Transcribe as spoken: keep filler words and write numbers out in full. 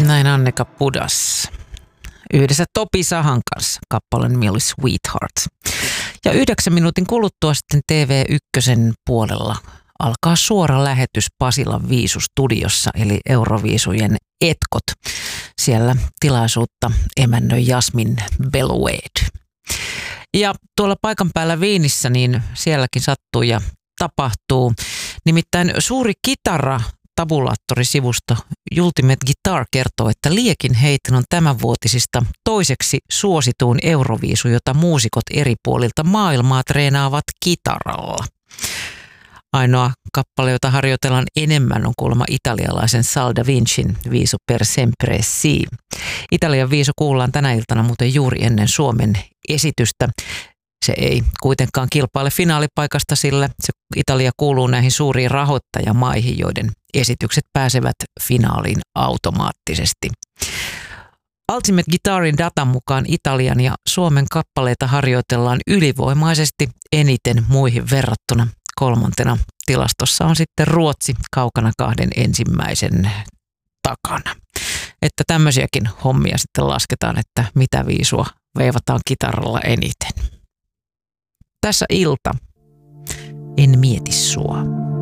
Näin Annika Pudas. Yhdessä Topi Sahan kanssa kappaleen nimi Sweetheart. Ja yhdeksän minuutin kuluttua sitten T V yksi puolella alkaa suora lähetys Pasilan Viisu-studiossa, eli Euroviisujen etkot. Siellä tilaisuutta emännöi Jasmin Beloued. Ja tuolla paikan päällä Viinissä, niin sielläkin sattuu ja tapahtuu. Nimittäin suuri kitara tabulaattorisivusto Ultimate Guitar kertoo, että Liekin heitin on tämänvuotisista toiseksi suosituin Euroviisu, jota muusikot eri puolilta maailmaa treenaavat kitaralla. Ainoa kappale, jota harjoitellaan enemmän, on kuulemma italialaisen Sal da Vincin Viisu per sempre si. Italian viisu kuullaan tänä iltana muuten juuri ennen Suomen esitystä. Se ei kuitenkaan kilpaile finaalipaikasta, sillä se Italia kuuluu näihin suuriin rahoittajamaihin, joiden esitykset pääsevät finaaliin automaattisesti. Ultimate Guitarin datan mukaan Italian ja Suomen kappaleita harjoitellaan ylivoimaisesti eniten muihin verrattuna. Kolmantena tilastossa on sitten Ruotsi kaukana kahden ensimmäisen takana. Että tämmöisiäkin hommia sitten lasketaan, että mitä viisua veivataan kitaralla eniten. Tässä ilta. En mieti sua.